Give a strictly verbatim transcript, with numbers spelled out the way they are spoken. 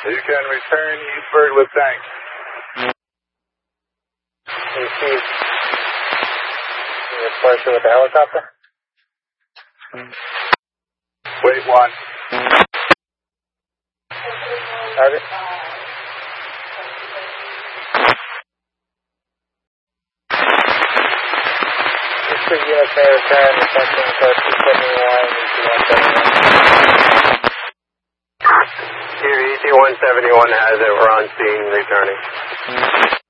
You can return eastward with thanks. Receive. Your portion with the helicopter? Wait one. Target? This is U S A return, requesting code two seventy-one, E T one seventy-one. Here, E T one seventy-one has it, we're on scene, returning.